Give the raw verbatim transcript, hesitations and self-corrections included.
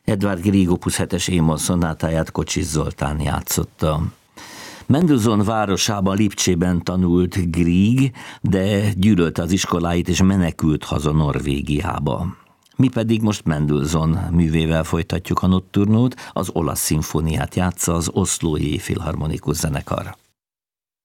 Edvard Grieg opus hetes é-moll szonátáját Kocsis Zoltán játszotta. Mendelssohn városában, Lipcsében tanult Grieg, de gyűlölte az iskoláit és menekült haza Norvégiába. Mi pedig most Mendelssohn művével folytatjuk a notturnót, az olasz szimfóniát játsza az Oslói Filharmonikus Zenekar.